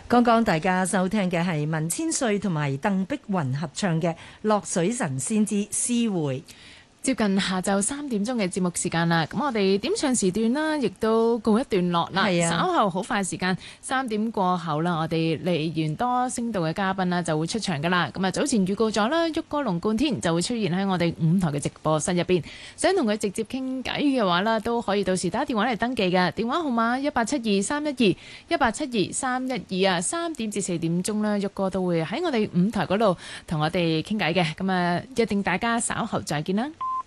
剛剛大家收聽嘅係文千歲同埋鄧碧雲合唱嘅《落水神仙之詩會》。 接近下晝3點鐘嘅節目時間啦，咁我哋點唱時段啦，亦都告一段落啦。稍後好快時間3點過後啦，我哋嚟完多聲道嘅嘉賓啦就會出場噶啦。咁啊早前預告咗啦，旭哥龍貫天就會出現喺我哋5台嘅直播室入邊，想同佢直接傾偈嘅話啦，都可以到時打電話嚟登記嘅。電話號碼18723121723112啊，3點至4點鐘啦，旭哥都會喺我哋5台嗰度同我哋傾偈嘅。咁啊，約定大家稍後再見啦。